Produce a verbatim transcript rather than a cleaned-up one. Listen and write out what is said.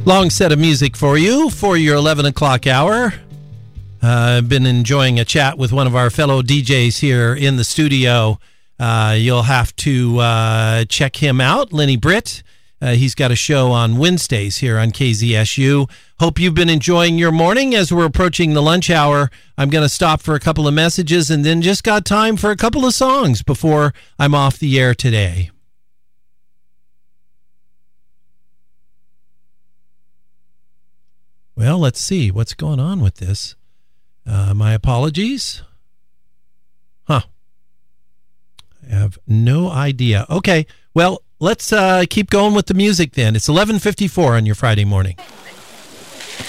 Long set of music for you for your eleven o'clock hour. Uh, I've been enjoying a chat with one of our fellow D Js here in the studio. Uh, you'll have to uh, check him out, Lenny Britt. Uh, he's got a show on Wednesdays here on K Z S U. Hope you've been enjoying your morning. As we're approaching the lunch hour, I'm going to stop for a couple of messages and then just got time for a couple of songs before I'm off the air today. Well, let's see what's going on with this. Uh, my apologies. Huh. I have no idea. Okay, well, let's uh, keep going with the music then. It's eleven fifty-four on your Friday morning.